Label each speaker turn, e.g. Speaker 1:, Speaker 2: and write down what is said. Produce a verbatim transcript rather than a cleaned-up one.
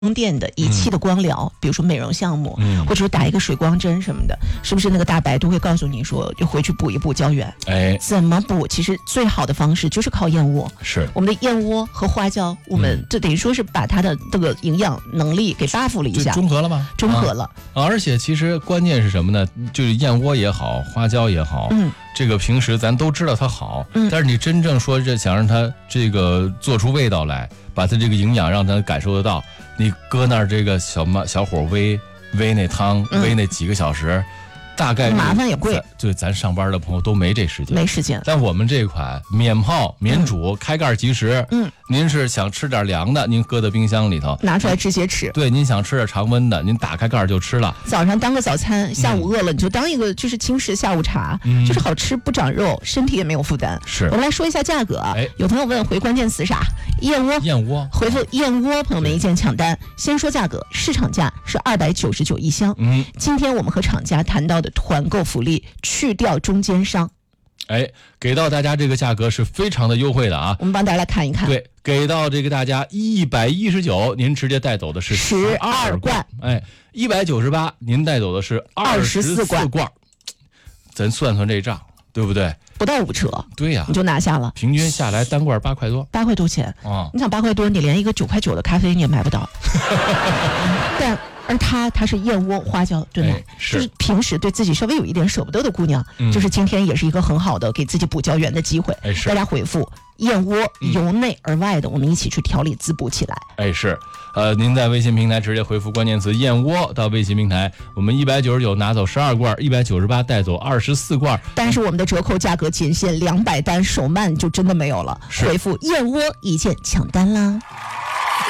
Speaker 1: 光电的仪器的光疗，嗯、比如说美容项目，嗯、或者说打一个水光针什么的，是不是那个大白都会告诉你说，就回去补一补胶原？哎，怎么补？其实最好的方式就是靠燕窝。是我们的燕窝和花椒，我们这等于说是把它的这个营养能力给 buff 了一下，
Speaker 2: 中和了吗？
Speaker 1: 中和了、
Speaker 2: 啊。而且其实关键是什么呢？就是燕窝也好，花椒也好，嗯，这个平时咱都知道它好，嗯，但是你真正说这想让它这个做出味道来，把它这个营养让它感受得到。你搁那儿这个小慢小火煨煨那汤煨那几个小时，嗯、大概
Speaker 1: 麻烦也贵，
Speaker 2: 对咱上班的朋友都没这时间，
Speaker 1: 没时间。
Speaker 2: 但我们这款免泡免煮、嗯、开盖即食，嗯，您是想吃点凉的，您搁在冰箱里头
Speaker 1: 拿出来直接吃。
Speaker 2: 对，您想吃点常温的，您打开盖就吃了。
Speaker 1: 早上当个早餐，下午饿了、嗯、你就当一个就是轻食下午茶，嗯、就是好吃不长肉，身体也没有负担。
Speaker 2: 是，
Speaker 1: 我们来说一下价格。哎，有朋友问回关键词啥？燕窝，
Speaker 2: 燕窝，
Speaker 1: 回复燕窝，朋友们一键抢单。先说价格，市场价是二百九十九一箱。嗯，今天我们和厂家谈到的团购福利，去掉中间商。
Speaker 2: 哎，给到大家这个价格是非常的优惠的啊！
Speaker 1: 我们帮大家来看一看。
Speaker 2: 对，给到这个大家一百一十九，您直接带走的是
Speaker 1: 十二罐。
Speaker 2: 哎，一百九十八，您带走的是二十四罐。咱算算这账，对不对？
Speaker 1: 不到五折，
Speaker 2: 对呀、啊，
Speaker 1: 你就拿下了。
Speaker 2: 平均下来单罐八块多，
Speaker 1: 八块多钱啊！你想八块多，你连一个九块九的咖啡你也买不到。但而它它是燕窝花椒，对吗？哎、是就是平时对自己稍微有一点舍不得的姑娘，嗯、就是今天也是一个很好的给自己补胶原的机会。哎，是大家回复燕窝，由内而外的，嗯、我们一起去调理滋补起来。
Speaker 2: 哎，是，呃，您在微信平台直接回复关键词燕窝到微信平台，我们一百九十九拿走十二罐，一百九十八带走二十四罐。
Speaker 1: 但是我们的折扣价格仅限两百单，手慢就真的没有了。回复燕窝一键抢单啦。